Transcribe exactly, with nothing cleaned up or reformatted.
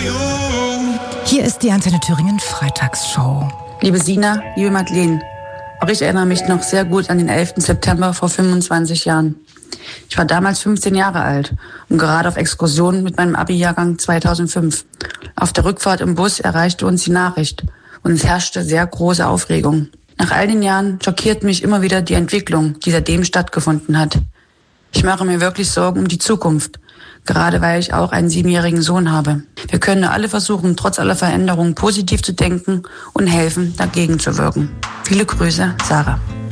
Hier ist die Antenne Thüringen Freitagsshow. Liebe Sina, liebe Madeleine, auch ich erinnere mich noch sehr gut an den elften September vor fünfundzwanzig Jahren. Ich war damals fünfzehn Jahre alt und gerade auf Exkursion mit meinem Abi-Jahrgang zweitausendfünf. Auf der Rückfahrt im Bus erreichte uns die Nachricht und es herrschte sehr große Aufregung. Nach all den Jahren schockiert mich immer wieder die Entwicklung, die seitdem stattgefunden hat. Ich mache mir wirklich Sorgen um die Zukunft, gerade weil ich auch einen siebenjährigen Sohn habe. Wir können nur alle versuchen, trotz aller Veränderungen positiv zu denken und helfen, dagegen zu wirken. Viele Grüße, Sarah.